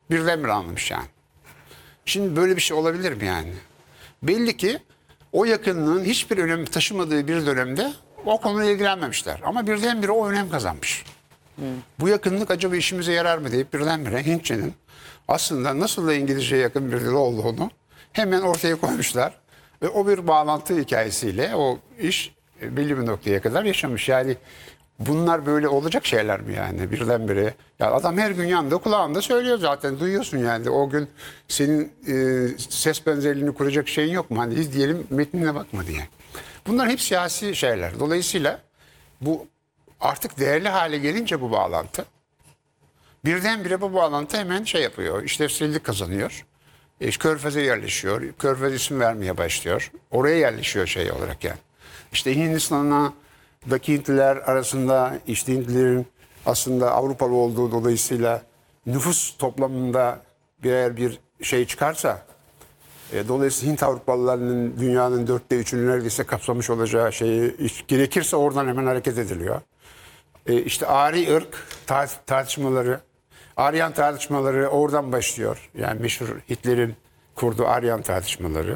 birdenbire anlamış yani. Şimdi böyle bir şey olabilir mi yani? Belli ki o yakınlığın hiçbir önem taşımadığı bir dönemde o konuyla ilgilenmemişler. Ama birdenbire o önem kazanmış. Bu yakınlık acaba işimize yarar mı deyip birdenbire Hintçenin aslında nasıl da İngilizceye yakın bir dil olduğunu hemen ortaya koymuşlar. Ve o bir bağlantı hikayesiyle o iş belli bir noktaya kadar yaşamış. Yani bunlar böyle olacak şeyler mi yani birdenbire? Ya adam her gün yanında kulağında söylüyor zaten duyuyorsun yani. O gün senin ses benzerliğini kuracak şeyin yok mu? Hani izleyelim metnine bakma diye. Bunlar hep siyasi şeyler. Dolayısıyla bu artık değerli hale gelince bu bağlantı birdenbire bu bağlantı hemen şey yapıyor. İşlevsellik kazanıyor. Körfez'e yerleşiyor. Körfez isim vermeye başlıyor. Oraya yerleşiyor şey olarak yani. İşte Hindistan'daki Hintliler arasında işte Hintlilerin aslında Avrupalı olduğu dolayısıyla nüfus toplamında birer bir şey çıkarsa dolayısıyla Hint Avrupalılarının dünyanın 3/4'ünü neredeyse kapsamış olacağı şeyi gerekirse oradan hemen hareket ediliyor. İşte Ari ırk tartışmaları, Aryan tartışmaları oradan başlıyor. Yani meşhur Hitler'in kurduğu Aryan tartışmaları.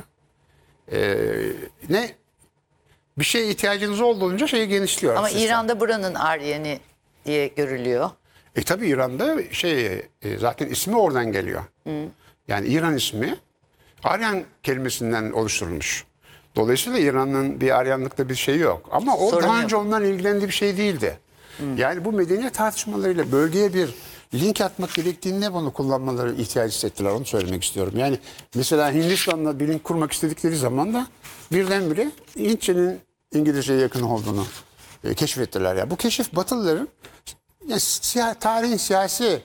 Ne? Bir şeye ihtiyacınız olduğunca şeyi genişliyor. Ama sistem. İran'da buranın Aryeni diye görülüyor. Tabii İran'da zaten ismi oradan geliyor. Yani İran ismi Aryan kelimesinden oluşturulmuş. Dolayısıyla İran'ın bir Aryanlıkta bir şey yok. Ama o Sorun daha yok. önce ondan ilgilendiği bir şey değildi. Yani bu medeniyet tartışmalarıyla bölgeye bir link atmak gerektiğinde bunu kullanmaları ihtiyaç hissettiler. Onu söylemek istiyorum. Yani mesela Hindistan'la bir link kurmak istedikleri zaman da birdenbire Hintçenin İngilizceye yakın olduğunu keşfettiler. Yani bu keşif Batılıların yani tarihin siyasi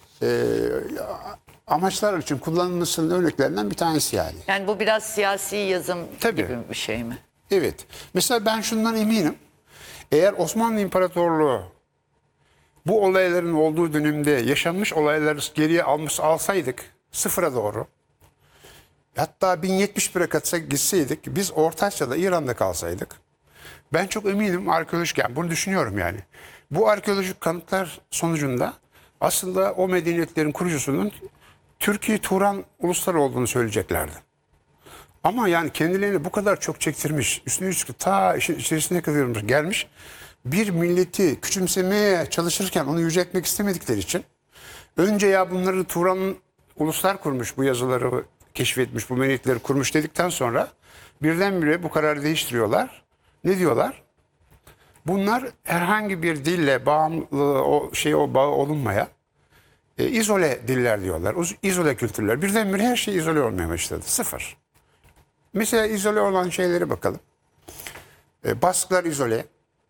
amaçlar için kullanılmasının örneklerinden bir tanesi yani. Yani bu biraz siyasi yazım Tabii. gibi bir şey mi? Evet. Mesela ben şundan eminim. Eğer Osmanlı İmparatorluğu bu olayların olduğu dönemde yaşanmış olayları geriye alsaydık sıfıra doğru, hatta 1071'e katsa gitseydik, biz Orta Asya'da İran'da kalsaydık, ben çok eminim arkeolojik, yani bunu düşünüyorum yani. Bu arkeolojik kanıtlar sonucunda aslında o medeniyetlerin kurucusunun Türkiye Turan ulusları olduğunu söyleyeceklerdi. Ama yani kendilerini bu kadar çok çektirmiş, üstüne üstlük ta işin içerisine kadar gelmiş bir milleti küçümsemeye çalışırken onu yüceltmek istemedikleri için önce ya bunları Turan uluslar kurmuş, bu yazıları keşfetmiş, bu medeniyetleri kurmuş dedikten sonra birdenbire bu kararı değiştiriyorlar. Ne diyorlar? Bunlar herhangi bir dille bağımlı o bağı olunmaya izole diller diyorlar. İzole kültürler. Birdenbire her şey izole olmaya başladı. Sıfır. Mesela izole olan şeylere bakalım. Basklar izole.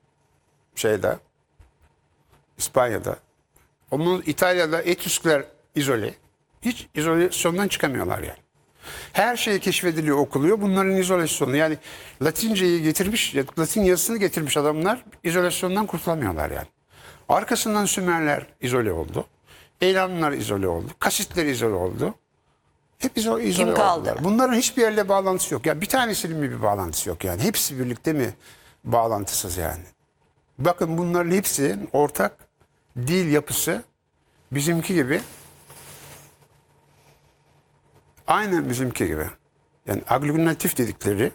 İspanya'da. Onun İtalya'da Etüskler izole. Hiç izolasyondan çıkamıyorlar yani. Her şey keşfediliyor, okuluyor. Bunların izolasyonu. Yani Latinceyi getirmiş, Latin yazısını getirmiş adamlar izolasyondan kurtulamıyorlar yani. Arkasından Sümerler izole oldu. Elamlar izole oldu. Kasitler izole oldu. Hep izole Kim kaldı? oldular. Bunların hiçbir yerle bağlantısı yok. Yani bir tanesinin mi bir bağlantısı yok yani. Hepsi birlikte mi bağlantısız yani. Bakın bunların hepsi ortak dil yapısı bizimki gibi. Aynen bizimki gibi. Yani aglutinatif dedikleri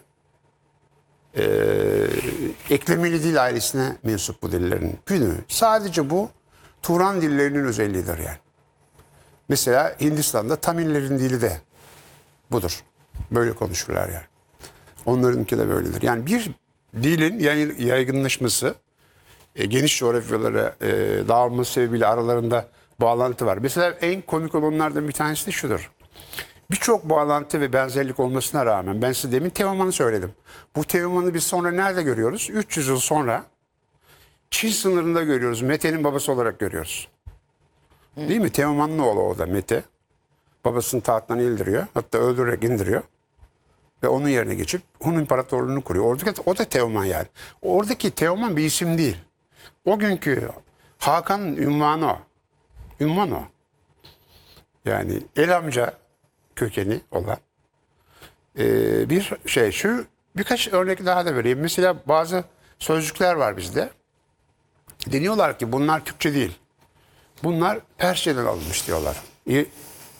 eklemeli dil ailesine mensup bu dillerin günü. Sadece bu Turan dillerinin özelliğidir yani. Mesela Hindistan'da Tamillerin dili de budur. Böyle konuşurlar yani. Onlarınki de böyledir. Yani bir dilin yaygınlaşması, geniş coğrafyalara dağılması sebebiyle aralarında bağlantı var. Mesela en komik olanlardan bir tanesi de şudur. Birçok bağlantı ve benzerlik olmasına rağmen ben size demin Teoman'ı söyledim. Bu Teoman'ı biz sonra nerede görüyoruz? 300 yıl sonra Çin sınırında görüyoruz. Mete'nin babası olarak görüyoruz. Değil mi? Teoman'ın oğlu o da Mete. Babasını tahttan indiriyor. Hatta öldürerek indiriyor. Ve onun yerine geçip Hun İmparatorluğunu kuruyor. Oradaki, o da Teoman yani. Oradaki Teoman bir isim değil. O günkü Hakan'ın ünvanı o. Ünvan o. Yani el amca kökeni olan bir şey. Şu birkaç örnek daha da vereyim. Mesela bazı sözcükler var bizde. Deniyorlar ki bunlar Türkçe değil. Bunlar Persçeden alınmış diyorlar.